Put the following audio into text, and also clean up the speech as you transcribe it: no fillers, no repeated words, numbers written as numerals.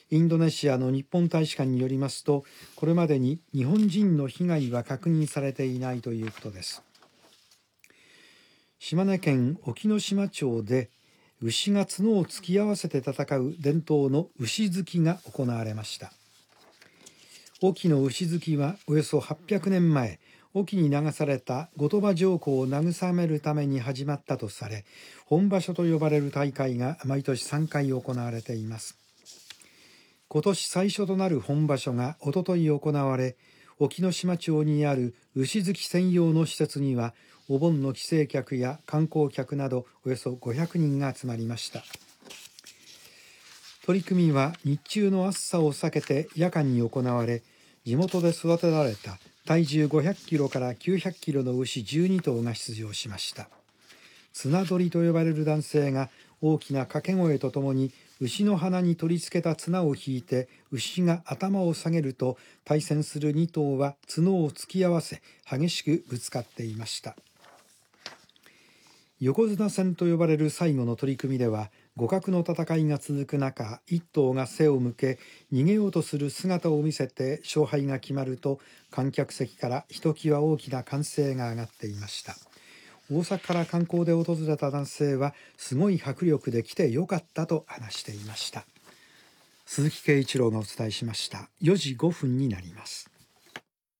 インドネシアの日本大使館によりますと、これまでに日本人の被害は確認されていないということです。島根県隠岐島町で牛が角を突き合わせて戦う伝統の牛突きが行われました。隠岐の牛突きはおよそ800年前、隠岐に流された後鳥羽上皇を慰めるために始まったとされ、本場所と呼ばれる大会が毎年3回行われています。今年最初となる本場所がおととい行われ、隠岐の島町にある牛突き専用の施設には、お盆の帰省客や観光客などおよそ500人が集まりました。取り組みは日中の暑さを避けて夜間に行われ、地元で育てられた体重500キロから900キロの牛12頭が出場しました。綱取りと呼ばれる男性が大きな掛け声とともに牛の鼻に取り付けた綱を引いて、牛が頭を下げると対戦する2頭は角を突き合わせ激しくぶつかっていました。横綱戦と呼ばれる最後の取り組みでは、互角の戦いが続く中、1頭が背を向け逃げようとする姿を見せて勝敗が決まると、観客席からひときわ大きな歓声が上がっていました。大阪から観光で訪れた男性は、すごい迫力で来てよかったと話していました。鈴木圭一郎がお伝えしました。4時5分になります。